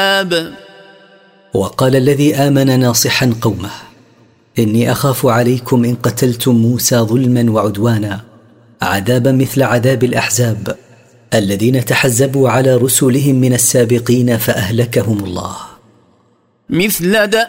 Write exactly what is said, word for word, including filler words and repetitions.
وقال الذي آمن ناصحا قومه: إني أخاف عليكم إن قتلتم موسى ظلما وعدوانا عذابا مثل عذاب الأحزاب الذين تحزبوا على رسلهم من السابقين فأهلكهم الله. مثل دأب